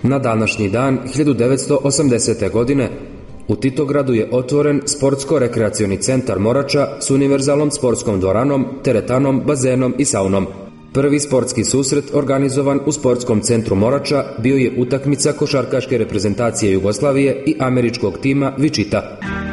Na današnji dan 1980. godine u Titogradu je otvoren Sportsko-rekreacioni centar Morača s univerzalnom sportskom dvoranom, teretanom, bazenom i saunom. Prvi sportski susret organizovan u Sportskom centru Morača bio je utakmica košarkaške reprezentacije Jugoslavije i američkog tima Vičita.